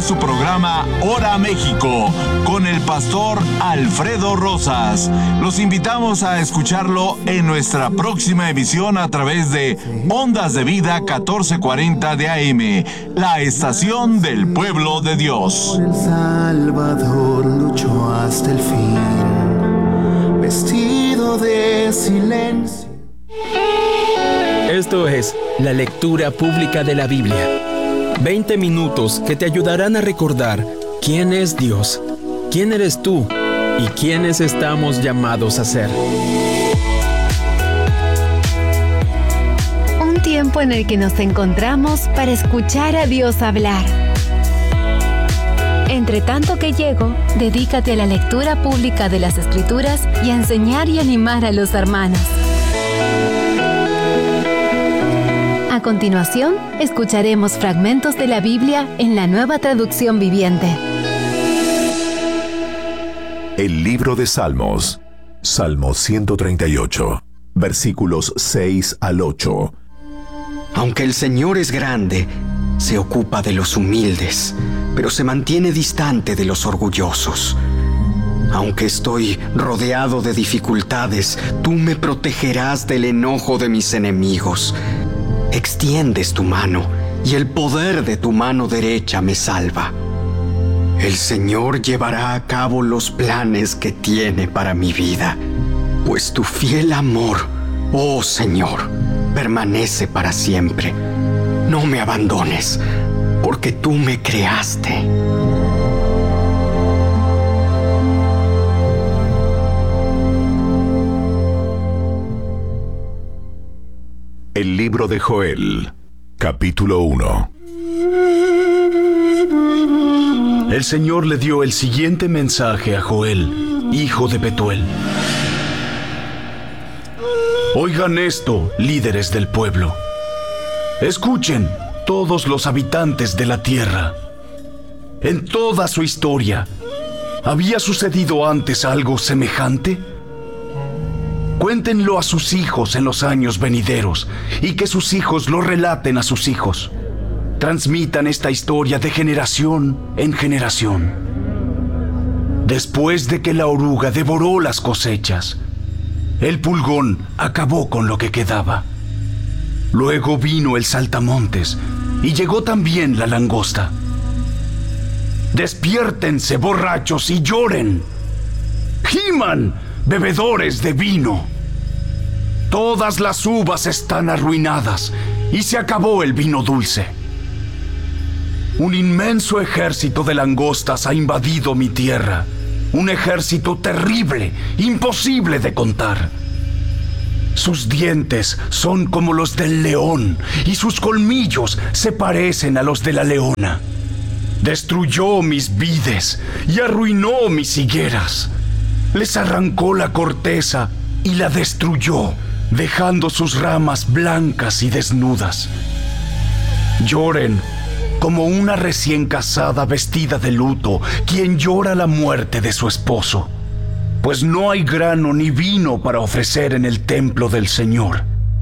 su programa Hora México con el pastor Alfredo Rosas. Los invitamos a escucharlo en nuestra próxima emisión a través de Ondas de Vida 1440 de AM, la estación del pueblo de Dios. El Salvador luchó hasta el fin, vestido de silencio. Esto es la lectura pública de la Biblia. 20 minutos que te ayudarán a recordar quién es Dios, quién eres tú y quiénes estamos llamados a ser. Un tiempo en el que nos encontramos para escuchar a Dios hablar. Entre tanto que llego, dedícate a la lectura pública de las Escrituras y a enseñar y animar a los hermanos. A continuación, escucharemos fragmentos de la Biblia en la Nueva Traducción Viviente. El libro de Salmos, Salmo 138, versículos 6 al 8. Aunque el Señor es grande, se ocupa de los humildes, pero se mantiene distante de los orgullosos. Aunque estoy rodeado de dificultades, tú me protegerás del enojo de mis enemigos. Extiendes tu mano, y el poder de tu mano derecha me salva. El Señor llevará a cabo los planes que tiene para mi vida, pues tu fiel amor, oh Señor, permanece para siempre. No me abandones, porque tú me creaste. El libro de Joel, capítulo 1. El Señor le dio el siguiente mensaje a Joel, hijo de Betuel. Oigan esto, líderes del pueblo. Escuchen, todos los habitantes de la tierra. En toda su historia, ¿había sucedido antes algo semejante? Cuéntenlo a sus hijos en los años venideros y que sus hijos lo relaten a sus hijos. Transmitan esta historia de generación en generación. Después de que la oruga devoró las cosechas, el pulgón acabó con lo que quedaba. Luego vino el saltamontes y llegó también la langosta. Despiértense, borrachos, y lloren. ¡Giman, bebedores de vino! Todas las uvas están arruinadas y se acabó el vino dulce. Un inmenso ejército de langostas ha invadido mi tierra. Un ejército terrible, imposible de contar. Sus dientes son como los del león y sus colmillos se parecen a los de la leona. Destruyó mis vides y arruinó mis higueras. Les arrancó la corteza y la destruyó, dejando sus ramas blancas y desnudas. Lloren como una recién casada vestida de luto, quien llora la muerte de su esposo, pues no hay grano ni vino para ofrecer en el templo del Señor.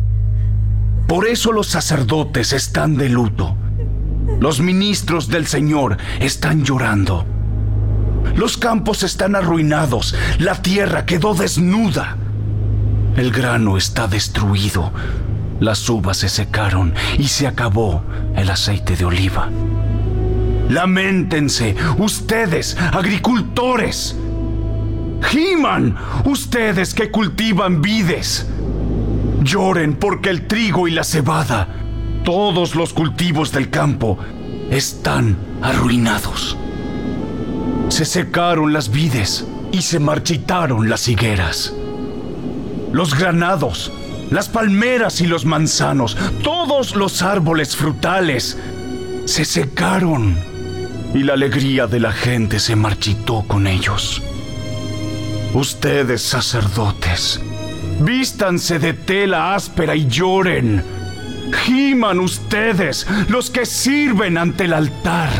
Por eso los sacerdotes están de luto. Los ministros del Señor están llorando. Los campos están arruinados, la tierra quedó desnuda. El grano está destruido, las uvas se secaron y se acabó el aceite de oliva. Lamentense, ustedes, agricultores. Giman, ustedes que cultivan vides. Lloren porque el trigo y la cebada, todos los cultivos del campo, están arruinados. Se secaron las vides y se marchitaron las higueras. Los granados, las palmeras y los manzanos, todos los árboles frutales, se secaron y la alegría de la gente se marchitó con ellos. Ustedes, sacerdotes, vístanse de tela áspera y lloren. Giman ustedes, los que sirven ante el altar.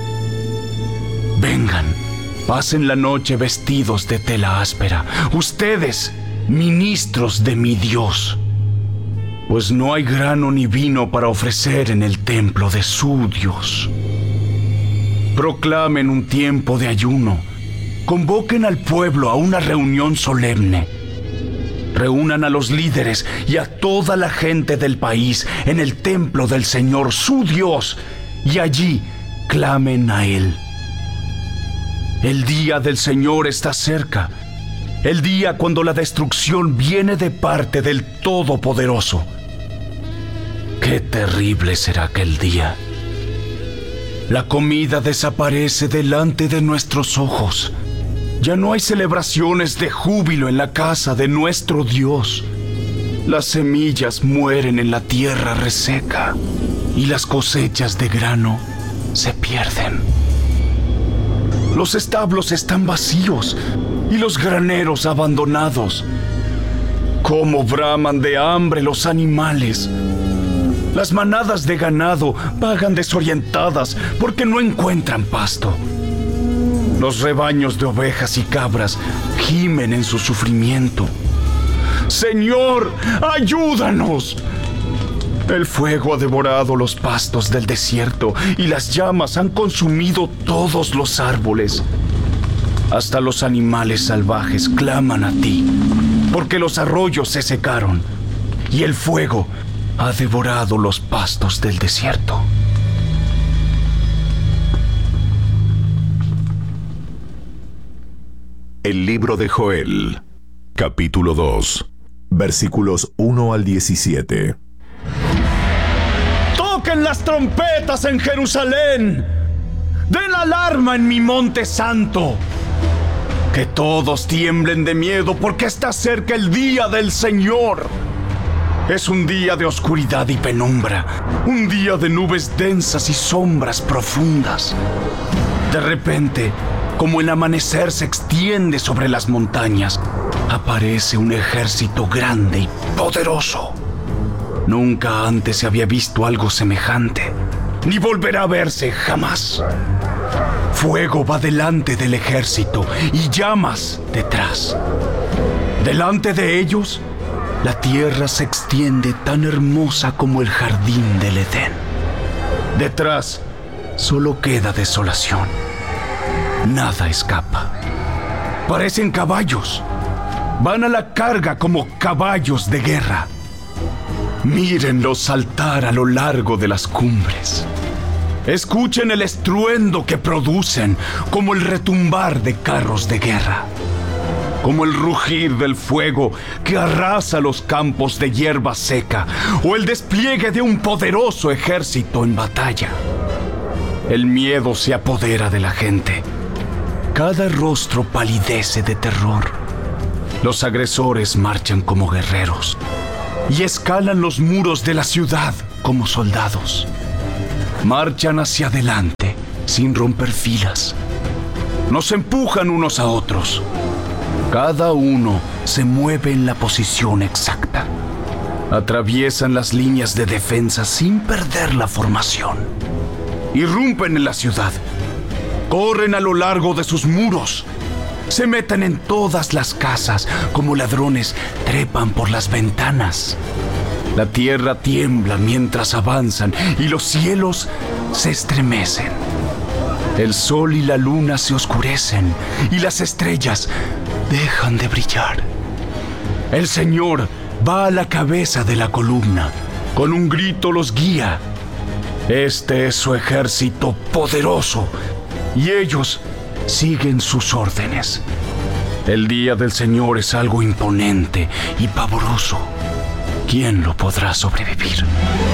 Vengan, pasen la noche vestidos de tela áspera, ustedes, ministros de mi Dios, pues no hay grano ni vino para ofrecer en el templo de su Dios. Proclamen un tiempo de ayuno. Convoquen al pueblo a una reunión solemne. Reúnan a los líderes y a toda la gente del país en el templo del Señor, su Dios, y allí clamen a Él. El día del Señor está cerca, el día cuando la destrucción viene de parte del Todopoderoso. ¡Qué terrible será aquel día! La comida desaparece delante de nuestros ojos. Ya no hay celebraciones de júbilo en la casa de nuestro Dios. Las semillas mueren en la tierra reseca y las cosechas de grano se pierden. Los establos están vacíos y los graneros abandonados. Cómo braman de hambre los animales. Las manadas de ganado vagan desorientadas porque no encuentran pasto. Los rebaños de ovejas y cabras gimen en su sufrimiento. ¡Señor, ayúdanos! El fuego ha devorado los pastos del desierto y las llamas han consumido todos los árboles. Hasta los animales salvajes claman a ti, porque los arroyos se secaron y el fuego ha devorado los pastos del desierto. El libro de Joel, capítulo 2, versículos 1 al 17. ¡Toquen las trompetas en Jerusalén! ¡Den alarma en mi monte santo! Que todos tiemblen de miedo porque está cerca el día del Señor. Es un día de oscuridad y penumbra, un día de nubes densas y sombras profundas. De repente, como el amanecer se extiende sobre las montañas, aparece un ejército grande y poderoso. Nunca antes se había visto algo semejante, ni volverá a verse jamás. Fuego va delante del ejército y llamas detrás. Delante de ellos, la tierra se extiende tan hermosa como el jardín del Edén. Detrás, solo queda desolación. Nada escapa. Parecen caballos. Van a la carga como caballos de guerra. Mírenlos saltar a lo largo de las cumbres. Escuchen el estruendo que producen, como el retumbar de carros de guerra, como el rugir del fuego que arrasa los campos de hierba seca, o el despliegue de un poderoso ejército en batalla. El miedo se apodera de la gente. Cada rostro palidece de terror. Los agresores marchan como guerreros y escalan los muros de la ciudad como soldados. Marchan hacia adelante sin romper filas. Nos empujan unos a otros. Cada uno se mueve en la posición exacta. Atraviesan las líneas de defensa sin perder la formación. Irrumpen en la ciudad. Corren a lo largo de sus muros. Se meten en todas las casas como ladrones, trepan por las ventanas. La tierra tiembla mientras avanzan y los cielos se estremecen. El sol y la luna se oscurecen y las estrellas dejan de brillar. El Señor va a la cabeza de la columna. Con un grito los guía. Este es su ejército poderoso y ellos siguen sus órdenes. El día del Señor es algo imponente y pavoroso. ¿Quién lo podrá sobrevivir?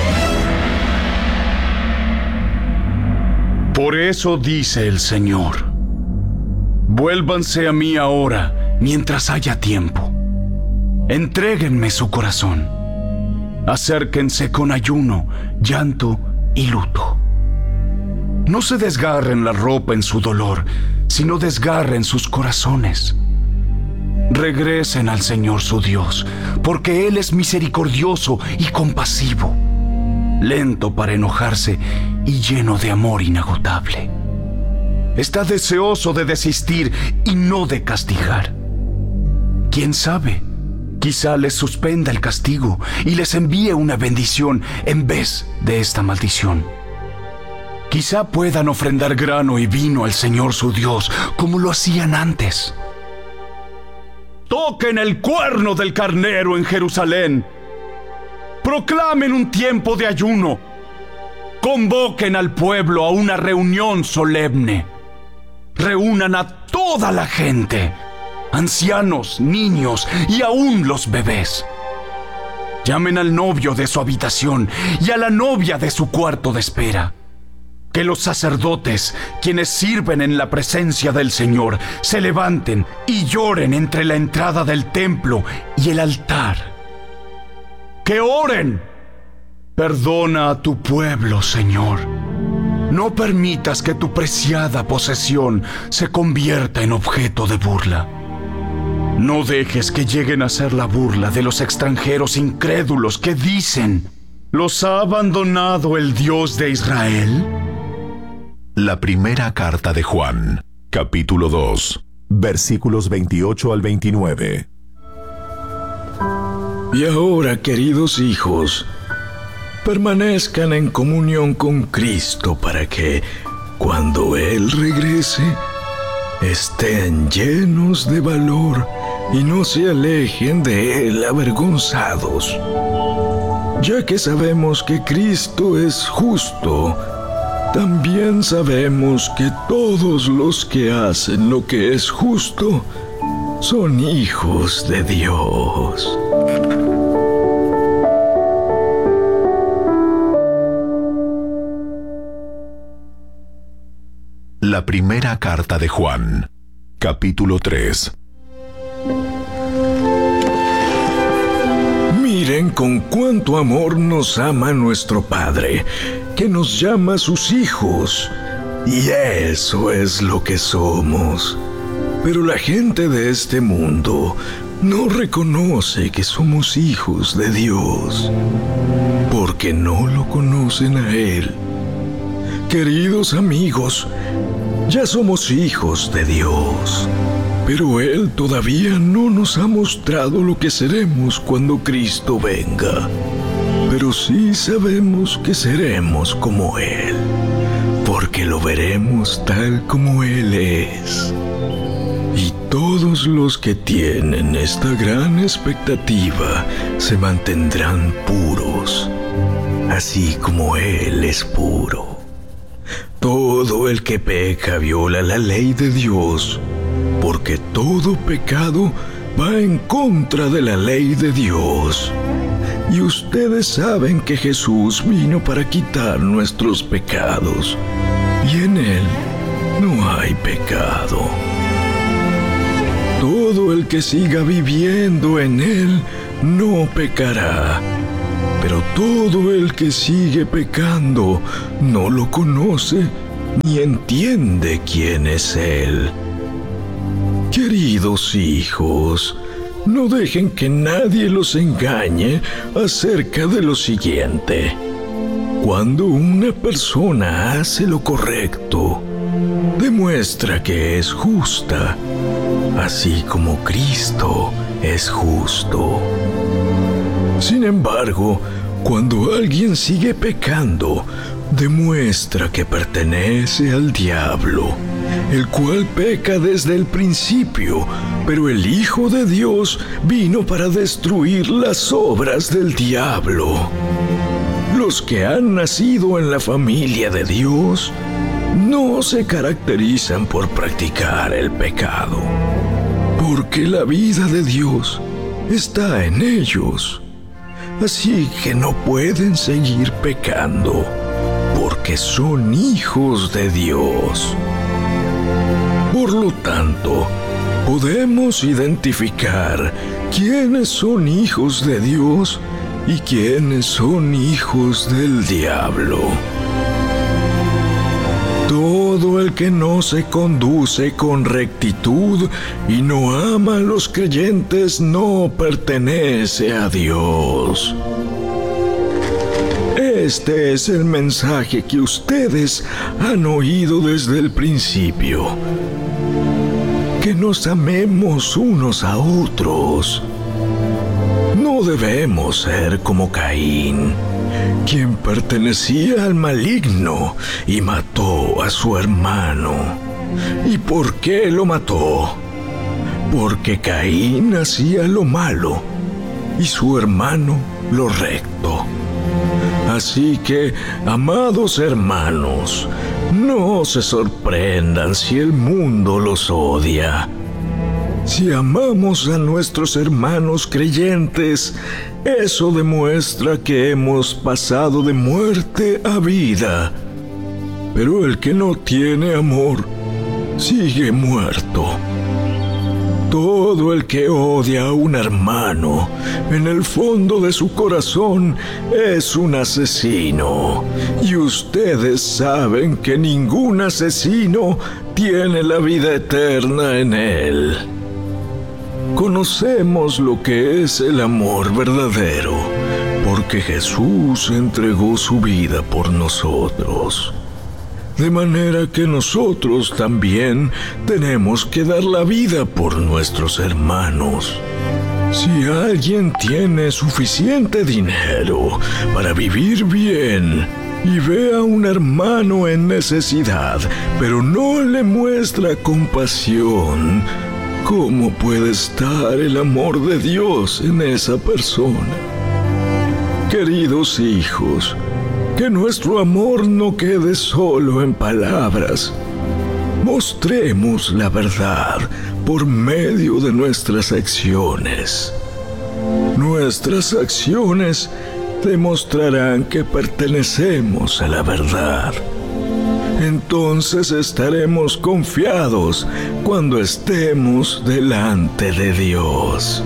Por eso dice el Señor: vuélvanse a mí ahora, mientras haya tiempo. Entréguenme su corazón. Acérquense con ayuno, llanto y luto. No se desgarren la ropa en su dolor, sino desgarren sus corazones. Regresen al Señor su Dios, porque Él es misericordioso y compasivo, lento para enojarse y lleno de amor inagotable. Está deseoso de desistir y no de castigar. ¿Quién sabe? Quizá les suspenda el castigo y les envíe una bendición en vez de esta maldición. Quizá puedan ofrendar grano y vino al Señor su Dios, como lo hacían antes. Toquen el cuerno del carnero en Jerusalén. Proclamen un tiempo de ayuno. Convoquen al pueblo a una reunión solemne. Reúnan a toda la gente, ancianos, niños y aún los bebés. Llamen al novio de su habitación y a la novia de su cuarto de espera. Que los sacerdotes, quienes sirven en la presencia del Señor, se levanten y lloren entre la entrada del templo y el altar. ¡Que oren! Perdona a tu pueblo, Señor. No permitas que tu preciada posesión se convierta en objeto de burla. No dejes que lleguen a ser la burla de los extranjeros incrédulos que dicen: ¿los ha abandonado el Dios de Israel? La primera carta de Juan, capítulo 2, versículos 28 al 29. Y ahora, queridos hijos, permanezcan en comunión con Cristo para que, cuando Él regrese, estén llenos de valor y no se alejen de Él avergonzados. Ya que sabemos que Cristo es justo, también sabemos que todos los que hacen lo que es justo son hijos de Dios. La primera carta de Juan, capítulo 3. Miren con cuánto amor nos ama nuestro Padre, que nos llama sus hijos. Y eso es lo que somos. Pero la gente de este mundo no reconoce que somos hijos de Dios, porque no lo conocen a Él. Queridos amigos, ya somos hijos de Dios, pero Él todavía no nos ha mostrado lo que seremos cuando Cristo venga. Pero sí sabemos que seremos como Él, porque lo veremos tal como Él es. Y todos los que tienen esta gran expectativa se mantendrán puros, así como Él es puro. Todo el que peca viola la ley de Dios, porque todo pecado va en contra de la ley de Dios. Y ustedes saben que Jesús vino para quitar nuestros pecados, y en Él no hay pecado. Todo el que siga viviendo en Él no pecará, pero todo el que sigue pecando no lo conoce ni entiende quién es Él. Queridos hijos, no dejen que nadie los engañe acerca de lo siguiente. Cuando una persona hace lo correcto, demuestra que es justa, así como Cristo es justo. Sin embargo, cuando alguien sigue pecando, demuestra que pertenece al diablo, el cual peca desde el principio, pero el Hijo de Dios vino para destruir las obras del diablo. Los que han nacido en la familia de Dios no se caracterizan por practicar el pecado, porque la vida de Dios está en ellos. Así que no pueden seguir pecando, porque son hijos de Dios. Por lo tanto, podemos identificar quiénes son hijos de Dios y quiénes son hijos del diablo. Todo el que no se conduce con rectitud y no ama a los creyentes no pertenece a Dios. Este es el mensaje que ustedes han oído desde el principio: que nos amemos unos a otros. No debemos ser como Caín, quien pertenecía al maligno y mató a su hermano. ¿Y por qué lo mató? Porque Caín hacía lo malo y su hermano lo recto. Así que, amados hermanos, no se sorprendan si el mundo los odia. Si amamos a nuestros hermanos creyentes, eso demuestra que hemos pasado de muerte a vida. Pero el que no tiene amor sigue muerto. Todo el que odia a un hermano, en el fondo de su corazón, es un asesino. Y ustedes saben que ningún asesino tiene la vida eterna en él. Conocemos lo que es el amor verdadero, porque Jesús entregó su vida por nosotros. De manera que nosotros también tenemos que dar la vida por nuestros hermanos. Si alguien tiene suficiente dinero para vivir bien y ve a un hermano en necesidad, pero no le muestra compasión, ¿cómo puede estar el amor de Dios en esa persona? Queridos hijos, que nuestro amor no quede solo en palabras. Mostremos la verdad por medio de nuestras acciones. Nuestras acciones demostrarán que pertenecemos a la verdad. Entonces estaremos confiados cuando estemos delante de Dios.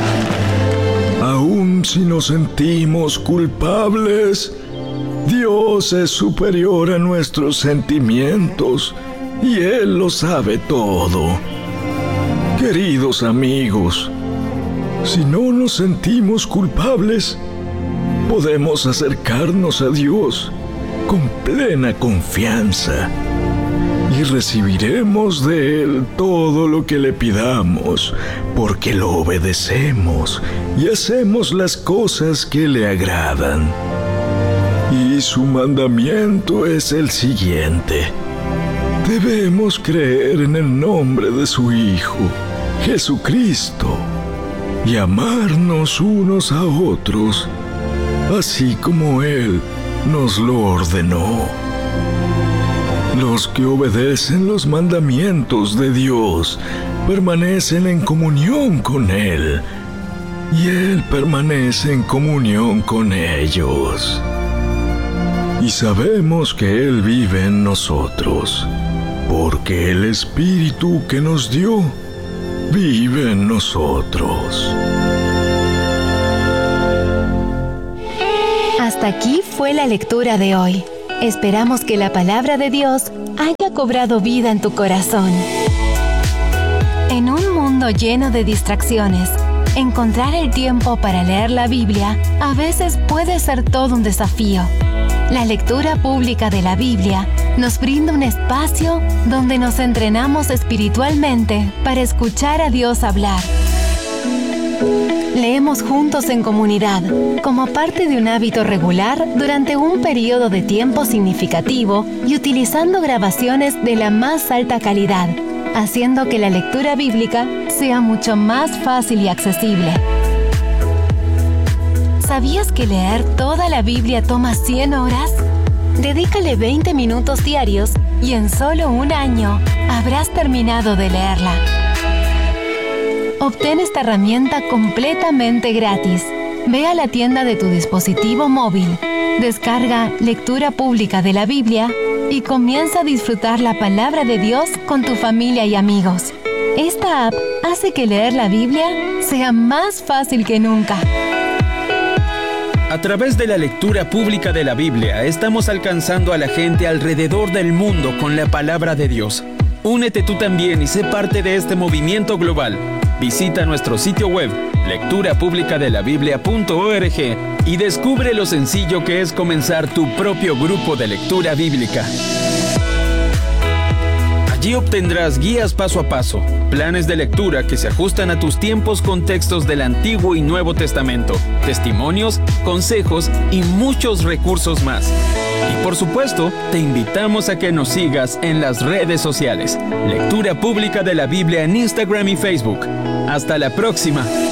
Aun si nos sentimos culpables, Dios es superior a nuestros sentimientos y Él lo sabe todo. Queridos amigos, si no nos sentimos culpables, podemos acercarnos a Dios con plena confianza y recibiremos de Él todo lo que le pidamos, porque lo obedecemos y hacemos las cosas que le agradan. Y su mandamiento es el siguiente: debemos creer en el nombre de su Hijo, Jesucristo, y amarnos unos a otros, así como Él nos lo ordenó. Los que obedecen los mandamientos de Dios permanecen en comunión con Él, y Él permanece en comunión con ellos. Y sabemos que Él vive en nosotros, porque el Espíritu que nos dio vive en nosotros. Hasta aquí fue la lectura de hoy. Esperamos que la palabra de Dios haya cobrado vida en tu corazón. En un mundo lleno de distracciones, encontrar el tiempo para leer la Biblia a veces puede ser todo un desafío. La lectura pública de la Biblia nos brinda un espacio donde nos entrenamos espiritualmente para escuchar a Dios hablar. Leemos juntos en comunidad, como parte de un hábito regular durante un periodo de tiempo significativo y utilizando grabaciones de la más alta calidad, haciendo que la lectura bíblica sea mucho más fácil y accesible. ¿Sabías que leer toda la Biblia toma 100 horas? Dedícale 20 minutos diarios y en solo un año habrás terminado de leerla. Obtén esta herramienta completamente gratis. Ve a la tienda de tu dispositivo móvil, descarga Lectura Pública de la Biblia y comienza a disfrutar la palabra de Dios con tu familia y amigos. Esta app hace que leer la Biblia sea más fácil que nunca. A través de la lectura pública de la Biblia, estamos alcanzando a la gente alrededor del mundo con la palabra de Dios. Únete tú también y sé parte de este movimiento global. Visita nuestro sitio web, lecturapublicadelabiblia.org, y descubre lo sencillo que es comenzar tu propio grupo de lectura bíblica. Allí obtendrás guías paso a paso, planes de lectura que se ajustan a tus tiempos con textos del Antiguo y Nuevo Testamento, testimonios, consejos y muchos recursos más. Y por supuesto, te invitamos a que nos sigas en las redes sociales. Lectura Pública de la Biblia en Instagram y Facebook. Hasta la próxima.